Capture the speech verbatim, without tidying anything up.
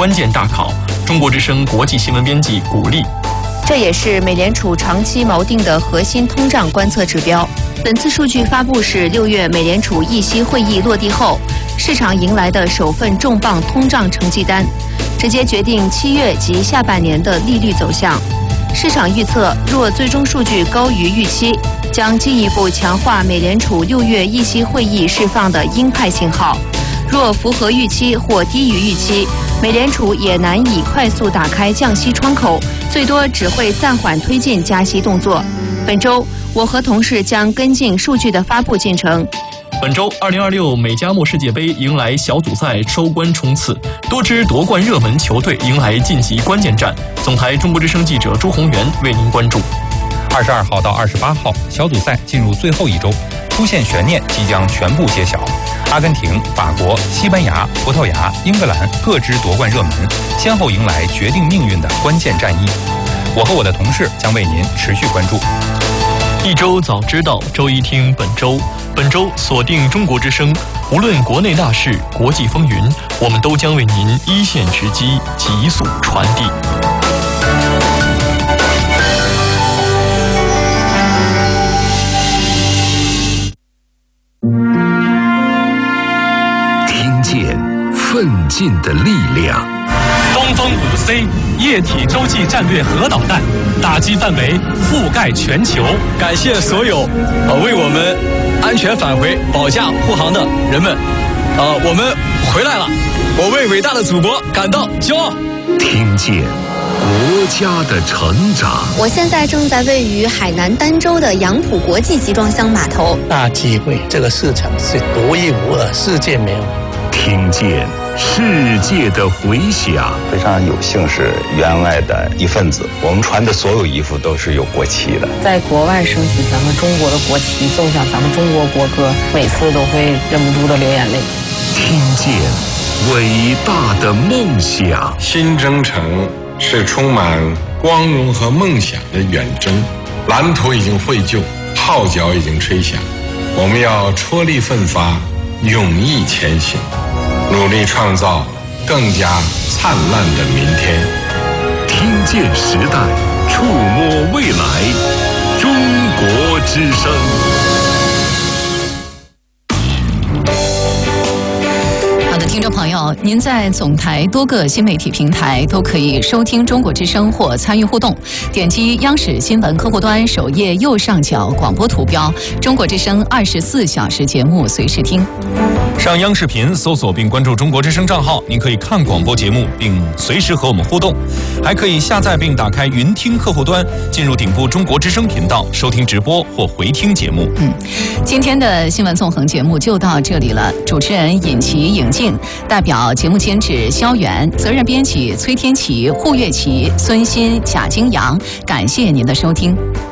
关键大考。中国之声国际新闻编辑古丽。 这也是美联储长期锚定的核心通胀观测指标。本次数据发布是六月美联储议息会议落地后，市场迎来的首份重磅通胀成绩单，直接决定七月及下半年的利率走向。市场预测，若最终数据高于预期，将进一步强化美联储六月议息会议释放的鹰派信号；若符合预期或低于预期，美联储也难以快速打开降息窗口，最多只会暂缓推进加息动作。本周，我和同事将跟进数据的发布进程。 本周，二零二六美加墨世界杯迎来小组赛收官冲刺，多支夺冠热门球队迎来晋级关键战。总台中国之声记者朱宏元为您关注。 二十二号到二十八号，小组赛进入最后一周，出现悬念即将全部揭晓。阿根廷、法国、西班牙、葡萄牙、英格兰各支夺冠热门，先后迎来决定命运的关键战役。我和我的同事将为您持续关注。 一周早知道，周一听本周。本周锁定中国之声，无论国内大事、国际风云，我们都将为您一线直击，急速传递。 听见奋进的力量。 东风五 C 液体洲际战略核导弹，打击范围覆盖全球。 感谢所有呃为我们安全返回保驾护航的人们，呃，我们回来了，我为伟大的祖国感到骄傲。 听见国家的成长。 我现在正在位于海南儋州的杨浦国际集装箱码头。 大机会，这个市场是独一无二，世界没有。 听见世界的回响。 非常有幸是员外的一份子，我们穿的所有衣服都是有国旗的。 在国外升起咱们中国的国旗，奏响咱们中国国歌，每次都会忍不住的流眼泪。 听见伟大的梦想。 新征程是充满光荣和梦想的远征，蓝图已经绘就，号角已经吹响，我们要踔厉奋发，勇毅前行，努力创造更加灿烂的明天。 听见时代，触摸未来，中国之声。 听众朋友，您在总台多个新媒体平台都可以收听中国之声或参与互动。点击央视新闻客户端首页右上角广播图标，中国之声二十四小时节目随时听。 上央视频搜索并关注中国之声账号，您可以看广播节目并随时和我们互动，还可以下载并打开云听客户端，进入顶部中国之声频道收听直播或回听节目。 嗯，今天的新闻纵横节目就到这里了。主持人尹琪、尹静，代表节目监制肖元，责任编辑崔天琪、胡月琪、孙鑫、贾金阳，感谢您的收听。